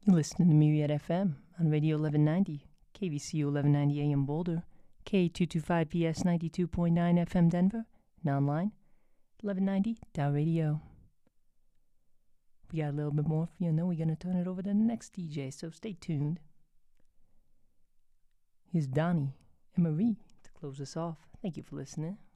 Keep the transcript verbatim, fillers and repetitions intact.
You're listening to Myriad F M on Radio eleven ninety, K V C U eleven ninety A M Boulder, K two twenty-five P S ninety-two point nine F M Denver, and online, eleven ninety dot radio. We got a little bit more for you, and then we're going to turn it over to the next D J, so stay tuned. Here's Donnie and Marie to close us off. Thank you for listening.